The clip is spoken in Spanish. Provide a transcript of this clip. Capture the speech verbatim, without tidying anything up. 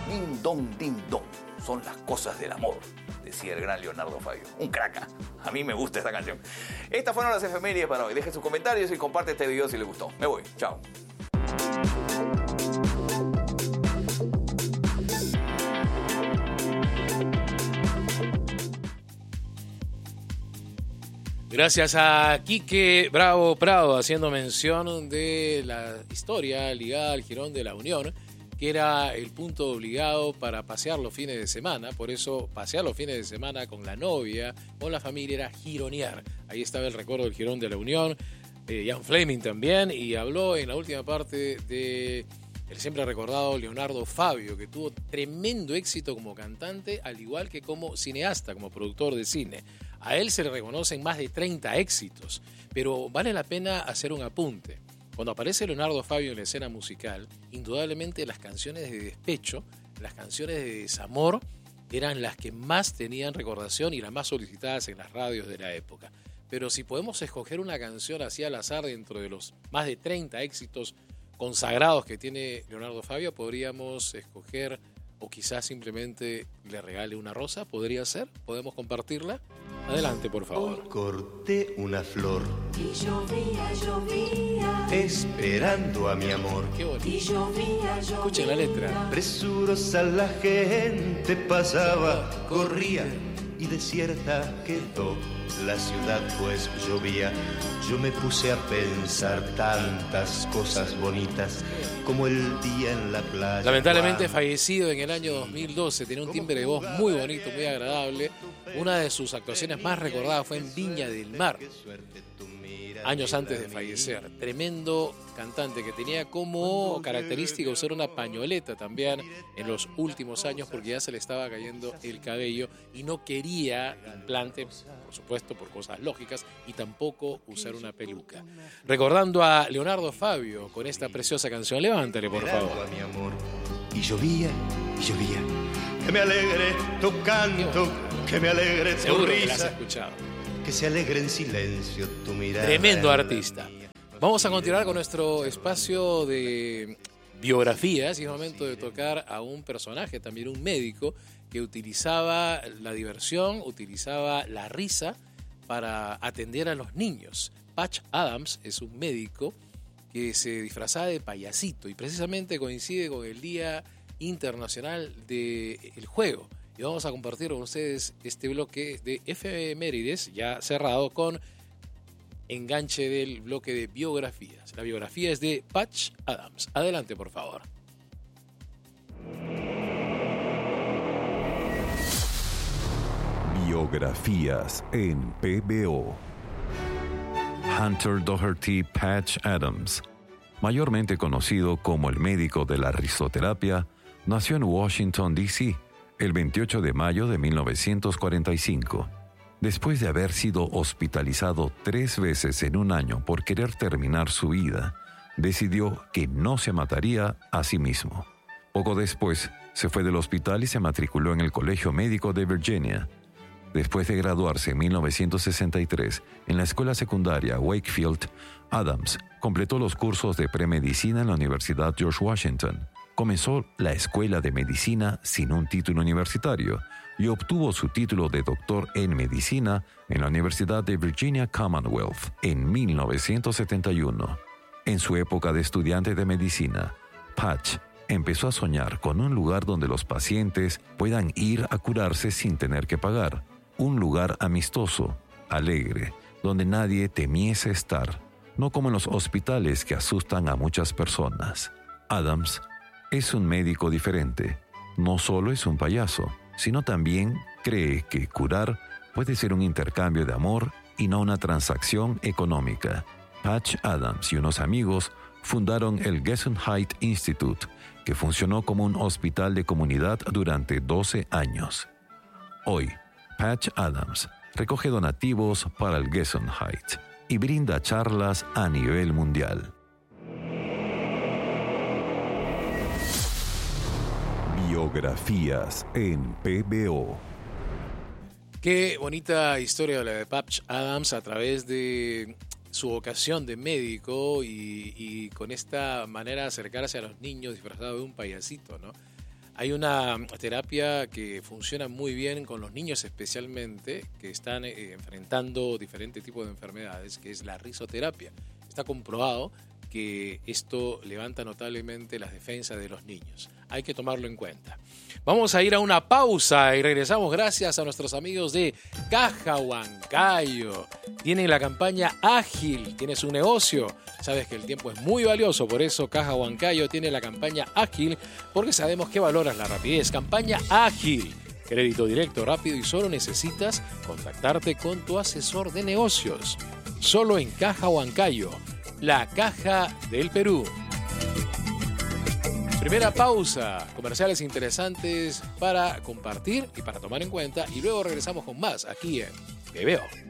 Din don, din don. Son las cosas del amor, decía el gran Leonardo Fabio. Un crack. A mí me gusta esta canción. Estas fueron las efemérides para hoy. Dejen sus comentarios y comparte este video si les gustó. Me voy. Chao. Gracias a Quique Bravo Prado haciendo mención de la historia ligada al Jirón de la Unión, que era el punto obligado para pasear los fines de semana. Por eso pasear los fines de semana con la novia, con la familia, era gironear. Ahí estaba el recuerdo del Jirón de la Unión. Eh, Ian Fleming también, y habló en la última parte de el siempre recordado Leonardo Fabio, que tuvo tremendo éxito como cantante, al igual que como cineasta, como productor de cine. A él se le reconocen más de treinta éxitos, pero vale la pena hacer un apunte. Cuando aparece Leonardo Fabio en la escena musical, indudablemente las canciones de despecho, las canciones de desamor, eran las que más tenían recordación y las más solicitadas en las radios de la época. Pero si podemos escoger una canción así al azar dentro de los más de treinta éxitos consagrados que tiene Leonardo Fabio, podríamos escoger, o quizás simplemente le regale una rosa, ¿podría ser? ¿Podemos compartirla? Adelante, por favor. Hoy corté una flor y llovía, llovía, esperando a mi amor. Qué bonito. y llovía, llovía. Escuchen la letra. Presurosa la gente pasaba, corría y desierta quedó la ciudad pues llovía. Yo me puse a pensar tantas cosas bonitas como el día en la playa. Lamentablemente fallecido en el año dos mil doce, tenía un timbre de voz muy bonito, muy agradable. Una de sus actuaciones más recordadas fue en Viña del Mar, años antes de fallecer. Tremendo cantante que tenía como característica usar una pañoleta también en los últimos años, porque ya se le estaba cayendo el cabello y no quería implante, por supuesto, por cosas lógicas, y tampoco usar una peluca. Recordando a Leonardo Fabio con esta preciosa canción, levántale, por favor. A mi amor. Y llovía, y llovía. Que me alegre tu canto, que me alegre tu Seguro que la has risa, escuchado. que se alegre en silencio tu mirada. Tremendo artista. Vamos a continuar con nuestro espacio de biografías y es momento de tocar a un personaje, también un médico, que utilizaba la diversión, utilizaba la risa para atender a los niños. Patch Adams es un médico que se disfrazaba de payasito y precisamente coincide con el Día Internacional del Juego. Y vamos a compartir con ustedes este bloque de efemérides ya cerrado con enganche del bloque de biografías. La biografía es de Patch Adams. Adelante, por favor. Biografías en P B O. Hunter Doherty Patch Adams, mayormente conocido como el médico de la risoterapia, nació en Washington, D C el veintiocho de mayo de mil novecientos cuarenta y cinco. Después de haber sido hospitalizado tres veces en un año por querer terminar su vida, decidió que no se mataría a sí mismo. Poco después, se fue del hospital y se matriculó en el Colegio Médico de Virginia. Después de graduarse en mil novecientos sesenta y tres en la escuela secundaria Wakefield, Adams completó los cursos de premedicina en la Universidad George Washington. Comenzó la escuela de medicina sin un título universitario y obtuvo su título de doctor en medicina en la Universidad de Virginia Commonwealth en mil novecientos setenta y uno. En su época de estudiante de medicina, Patch empezó a soñar con un lugar donde los pacientes puedan ir a curarse sin tener que pagar. Un lugar amistoso, alegre, donde nadie temiese estar, no como en los hospitales que asustan a muchas personas. Adams es un médico diferente. No solo es un payaso, sino también cree que curar puede ser un intercambio de amor y no una transacción económica. Patch Adams y unos amigos fundaron el Gesundheit Institute, que funcionó como un hospital de comunidad durante doce años. Hoy, Patch Adams recoge donativos para el Gesundheit y brinda charlas a nivel mundial. Biografías en P B O. Qué bonita historia la de Patch Adams a través de su vocación de médico y, y con esta manera de acercarse a los niños disfrazado de un payasito, ¿no? Hay una terapia que funciona muy bien con los niños especialmente, que están eh, enfrentando diferentes tipos de enfermedades, que es la risoterapia. Está comprobado que esto levanta notablemente las defensas de los niños. Hay que tomarlo en cuenta. Vamos a ir a una pausa y regresamos gracias a nuestros amigos de Caja Huancayo. Tienen la campaña Ágil, tienes un negocio. Sabes que el tiempo es muy valioso, por eso Caja Huancayo tiene la campaña Ágil, porque sabemos que valoras la rapidez. Campaña Ágil. Crédito directo, rápido y solo necesitas contactarte con tu asesor de negocios. Solo en Caja Huancayo. La Caja del Perú. Primera pausa, comerciales interesantes para compartir y para tomar en cuenta, y luego regresamos con más aquí en Te Veo.